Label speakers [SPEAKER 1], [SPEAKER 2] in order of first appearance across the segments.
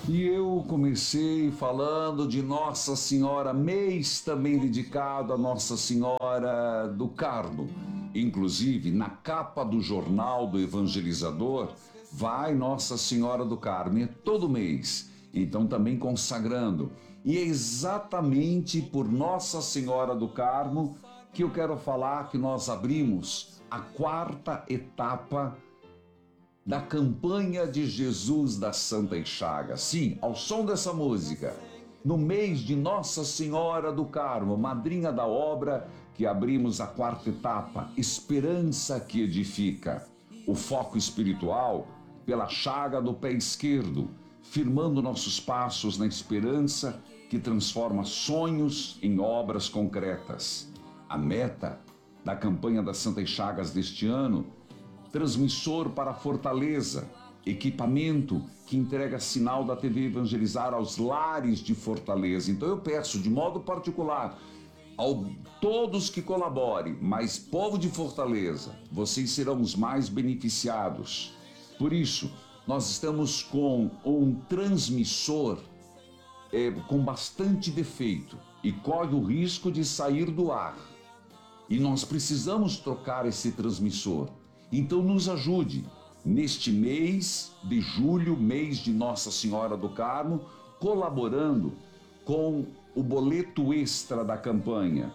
[SPEAKER 1] E eu comecei falando de Nossa Senhora, mês também dedicado a Nossa Senhora do Carmo. Inclusive, na capa do jornal do Evangelizador, vai Nossa Senhora do Carmo, é todo mês. Então, também consagrando. E é exatamente por Nossa Senhora do Carmo que eu quero falar que nós abrimos a quarta etapa da campanha de Jesus das Santas Chagas. Sim, ao som dessa música, no mês de Nossa Senhora do Carmo, madrinha da obra, que abrimos a quarta etapa, Esperança que Edifica. O foco espiritual pela chaga do pé esquerdo, firmando nossos passos na esperança que transforma sonhos em obras concretas. A meta da campanha das Santas Chagas deste ano: transmissor para Fortaleza, equipamento que entrega sinal da TV Evangelizar aos lares de Fortaleza. Então eu peço de modo particular a todos que colaborem, mas povo de Fortaleza, vocês serão os mais beneficiados. Por isso, nós estamos com um transmissor com bastante defeito e corre o risco de sair do ar. E nós precisamos trocar esse transmissor. Então nos ajude neste mês de julho, mês de Nossa Senhora do Carmo, colaborando com o boleto extra da campanha.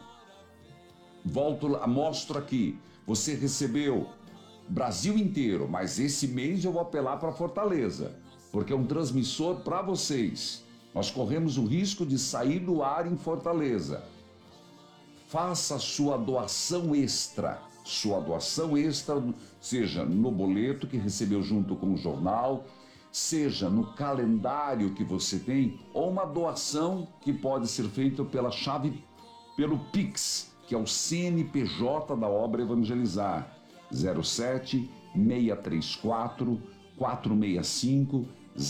[SPEAKER 1] Mostro aqui, você recebeu Brasil inteiro, mas esse mês eu vou apelar para Fortaleza, porque é um transmissor para vocês. Nós corremos o risco de sair do ar em Fortaleza. Faça sua doação extra, seja no boleto que recebeu junto com o jornal, seja no calendário que você tem, ou uma doação que pode ser feita pela chave, pelo Pix, que é o CNPJ da obra Evangelizar, 07 634 465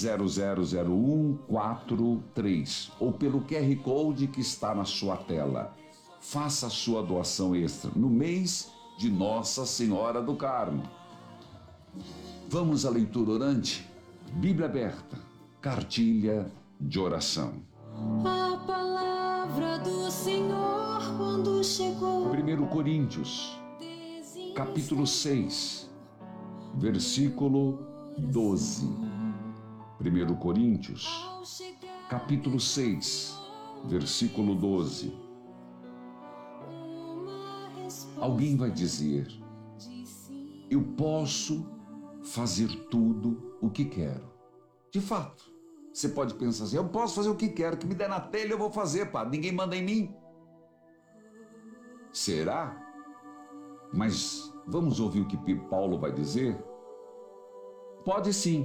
[SPEAKER 1] 000143, ou pelo QR Code que está na sua tela. Faça a sua doação extra no mês de Nossa Senhora do Carmo. Vamos à leitura orante? Bíblia aberta, cartilha de oração.
[SPEAKER 2] A palavra do Senhor quando chegou.
[SPEAKER 1] 1 Coríntios, capítulo 6, versículo 12. 1 Coríntios, capítulo 6, versículo 12. Alguém vai dizer: eu posso fazer tudo o que quero. De fato, você pode pensar assim: eu posso fazer o que quero, que me der na telha eu vou fazer, pá, ninguém manda em mim. Será? Mas vamos ouvir o que Paulo vai dizer? Pode sim.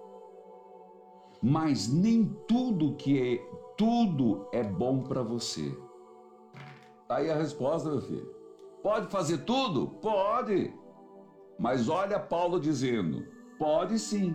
[SPEAKER 1] Mas nem tudo é bom para você. Tá aí a resposta, meu filho. Pode fazer tudo? Pode. Mas olha Paulo dizendo: pode sim.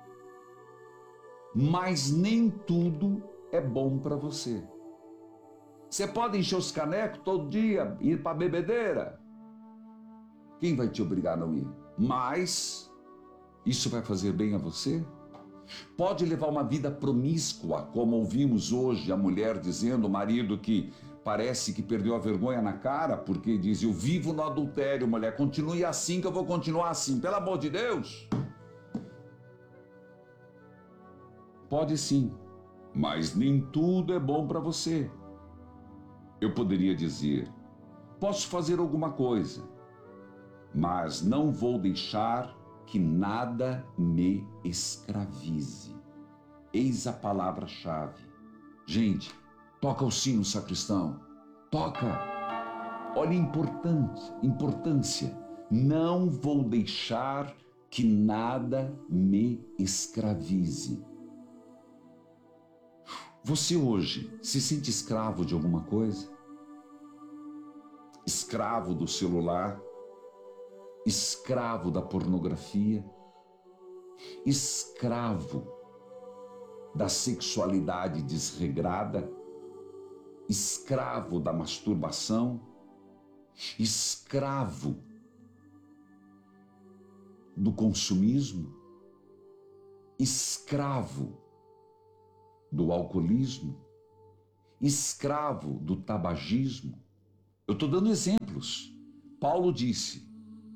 [SPEAKER 1] Mas nem tudo é bom para você. Você pode encher os canecos todo dia, ir para bebedeira. Quem vai te obrigar a não ir? Mas isso vai fazer bem a você? Pode levar uma vida promíscua, como ouvimos hoje a mulher dizendo, o marido que parece que perdeu a vergonha na cara, porque diz: eu vivo no adultério, mulher, continue assim que eu vou continuar assim, pelo amor de Deus. Pode sim, mas nem tudo é bom para você. Eu poderia dizer: posso fazer alguma coisa, mas não vou deixar que nada me escravize. Eis a palavra-chave. Gente, toca o sino, sacristão. Toca. Olha a importância. Não vou deixar que nada me escravize. Você hoje se sente escravo de alguma coisa? Escravo do celular? Escravo da pornografia? Escravo da sexualidade desregrada? Escravo da masturbação? Escravo do consumismo? Escravo do alcoolismo, escravo do tabagismo. Eu estou dando exemplos. Paulo disse: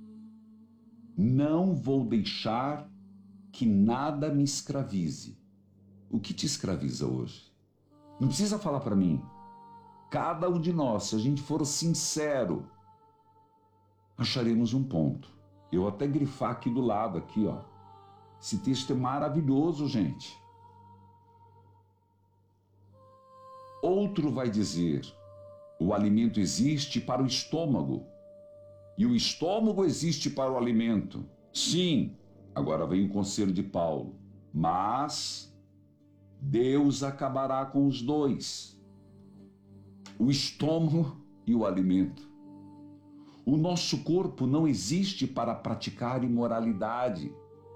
[SPEAKER 1] não vou deixar que nada me escravize. O que te escraviza hoje? Não precisa falar para mim. Cada um de nós, se a gente for sincero, acharemos um ponto. Eu até grifar aqui do lado, aqui, ó. Esse texto é maravilhoso, gente. Outro vai dizer: o alimento existe para o estômago e o estômago existe para o alimento. Sim, agora vem o conselho de Paulo. Mas Deus acabará com os dois, o estômago e o alimento. O nosso corpo não existe para praticar imoralidade.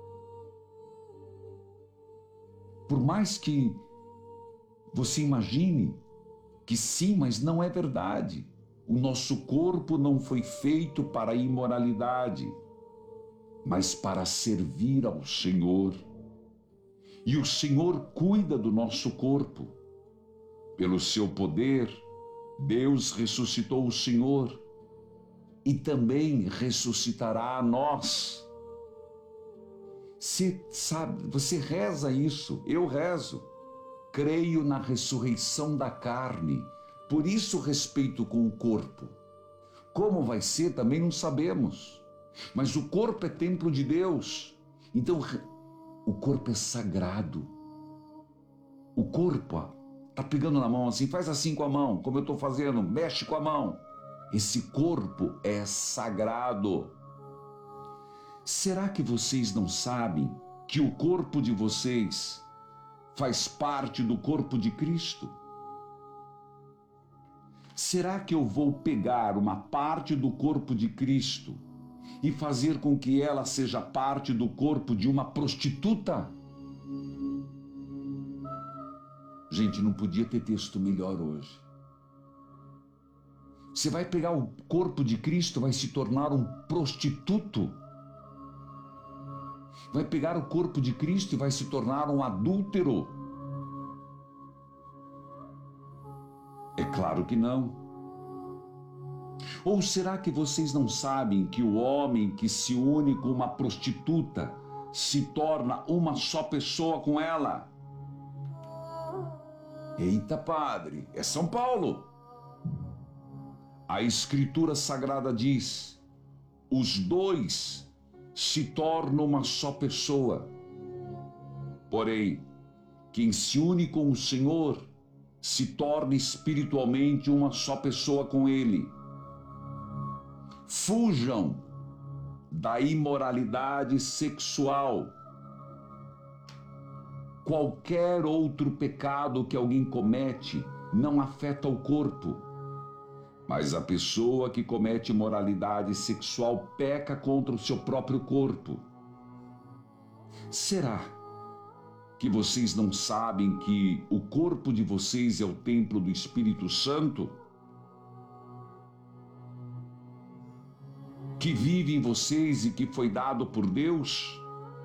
[SPEAKER 1] Por mais que você imagine que sim, mas não é verdade. O nosso corpo não foi feito para a imoralidade, mas para servir ao Senhor. E o Senhor cuida do nosso corpo. Pelo seu poder, Deus ressuscitou o Senhor e também ressuscitará a nós. Você sabe, você reza isso, eu rezo. Creio na ressurreição da carne, por isso respeito com o corpo. Como vai ser também não sabemos, mas o corpo é templo de Deus, então o corpo é sagrado. O corpo, tá pegando na mão assim, faz assim com a mão, como eu estou fazendo, mexe com a mão. Esse corpo é sagrado. Será que vocês não sabem que o corpo de vocês faz parte do corpo de Cristo? Será que eu vou pegar uma parte do corpo de Cristo e fazer com que ela seja parte do corpo de uma prostituta? Gente, não podia ter texto melhor hoje. Você vai pegar o corpo de Cristo, vai se tornar um prostituto. Vai pegar o corpo de Cristo e vai se tornar um adúltero. É claro que não. Ou será que vocês não sabem que o homem que se une com uma prostituta se torna uma só pessoa com ela? Eita, padre, é São Paulo. A Escritura Sagrada diz: os dois se tornam uma só pessoa. Porém, quem se une com o Senhor se torna espiritualmente uma só pessoa com Ele. Fujam da imoralidade sexual. Qualquer outro pecado que alguém comete não afeta o corpo, mas a pessoa que comete imoralidade sexual peca contra o seu próprio corpo. Será que vocês não sabem que o corpo de vocês é o templo do Espírito Santo? Que vive em vocês e que foi dado por Deus?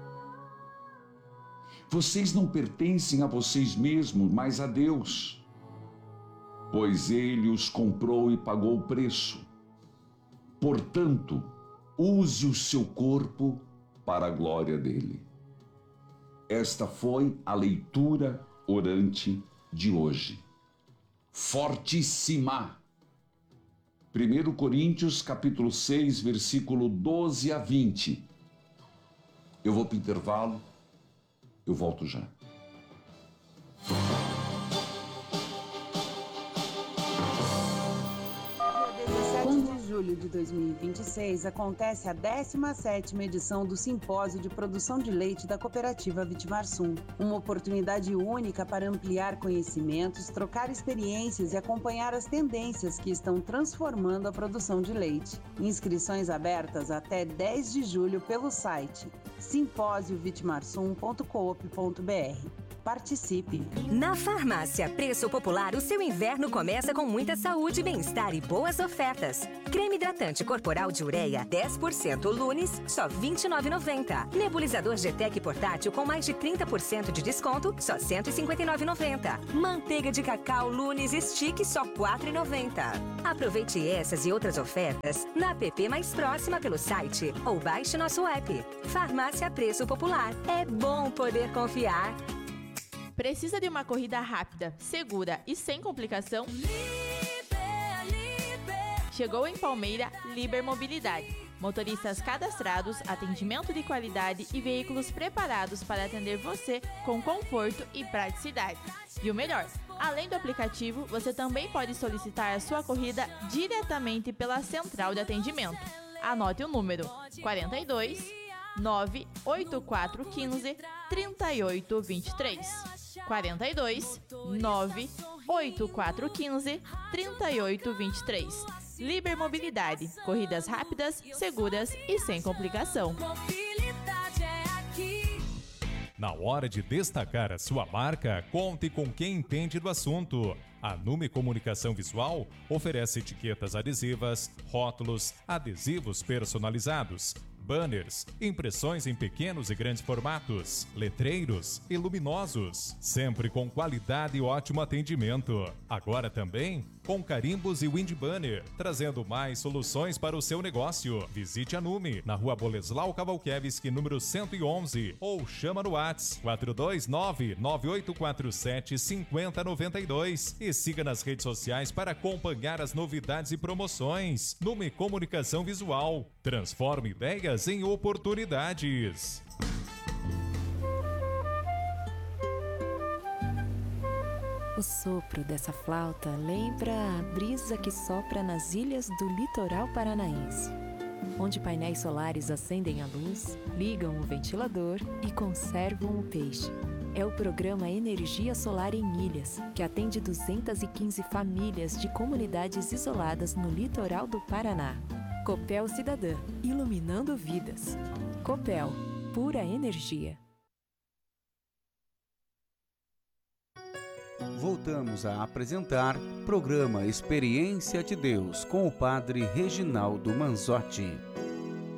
[SPEAKER 1] Vocês não pertencem a vocês mesmos, mas a Deus, pois Ele os comprou e pagou o preço. Portanto, use o seu corpo para a glória dele. Esta foi a leitura orante de hoje. Fortíssima! 1 Coríntios, capítulo 6, versículo 12 a 20. Eu vou para o intervalo, eu volto já.
[SPEAKER 3] Em julho de 2026, acontece a 17ª edição do Simpósio de Produção de Leite da Cooperativa Vitimarsum. Uma oportunidade única para ampliar conhecimentos, trocar experiências e acompanhar as tendências que estão transformando a produção de leite. Inscrições abertas até 10 de julho pelo site simposiovitimarsum.coop.br. Participe!
[SPEAKER 4] Na Farmácia Preço Popular, o seu inverno começa com muita saúde, bem-estar e boas ofertas. Creme hidratante corporal de ureia 10% Lunes, só R$ 29,90. Nebulizador GTEC portátil com mais de 30% de desconto, só R$ 159,90. Manteiga de cacau Lunes Stick, só R$ 4,90. Aproveite essas e outras ofertas na app mais próxima pelo site ou baixe nosso app. Farmácia Preço Popular. É bom poder confiar.
[SPEAKER 5] Precisa de uma corrida rápida, segura e sem complicação? Chegou em Palmeira Liber Mobilidade. Motoristas cadastrados, atendimento de qualidade e veículos preparados para atender você com conforto e praticidade. E o melhor, além do aplicativo, você também pode solicitar a sua corrida diretamente pela central de atendimento. Anote o número 42 98415 3823. 42 98415 3823. Liber Mobilidade. Corridas rápidas, seguras e sem complicação.
[SPEAKER 6] Na hora de destacar a sua marca, conte com quem entende do assunto. A Nume Comunicação Visual oferece etiquetas adesivas, rótulos, adesivos personalizados, banners, impressões em pequenos e grandes formatos, letreiros e luminosos, sempre com qualidade e ótimo atendimento. Agora também com carimbos e wind banner, trazendo mais soluções para o seu negócio. Visite a Nume, na Rua Boleslau Kawalkiewicz, número 111, ou chama no WhatsApp 429-9847-5092 e siga nas redes sociais para acompanhar as novidades e promoções. Nume Comunicação Visual, transforme ideias em oportunidades.
[SPEAKER 7] O sopro dessa flauta lembra a brisa que sopra nas ilhas do litoral paranaense, onde painéis solares acendem a luz, ligam o ventilador e conservam o peixe. É o programa Energia Solar em Ilhas, que atende 215 famílias de comunidades isoladas no litoral do Paraná. Copel Cidadã, iluminando vidas. Copel, pura energia.
[SPEAKER 8] Voltamos a apresentar programa Experiência de Deus com o Padre Reginaldo Manzotti.